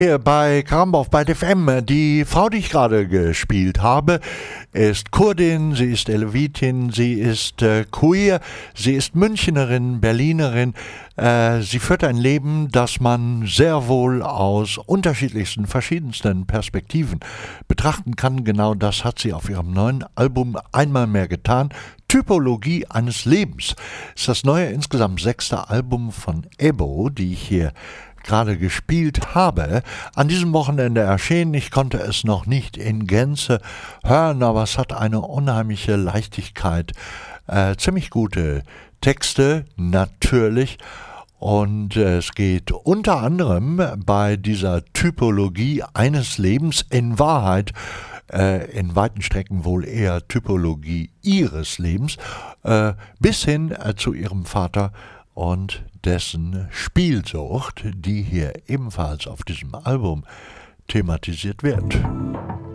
Hier bei Krambow bei DFM. Die Frau, die ich gerade gespielt habe, ist Kurdin, sie ist Elevitin, sie ist queer, sie ist Münchnerin, Berlinerin. Sie führt ein Leben, das man sehr wohl aus unterschiedlichsten, verschiedensten Perspektiven betrachten kann. Genau das hat sie auf ihrem neuen Album einmal mehr getan. Typologie eines Lebens ist das neue, insgesamt 6. Album von Ebo, die ich hier gerade gespielt habe, an diesem Wochenende erschienen. Ich konnte es noch nicht in Gänze hören, aber es hat eine unheimliche Leichtigkeit, ziemlich gute Texte natürlich, und es geht unter anderem bei dieser Typologie eines Lebens in Wahrheit in weiten Strecken wohl eher Typologie ihres Lebens, bis hin zu ihrem Vater und dessen Spielsucht, die hier ebenfalls auf diesem Album thematisiert wird.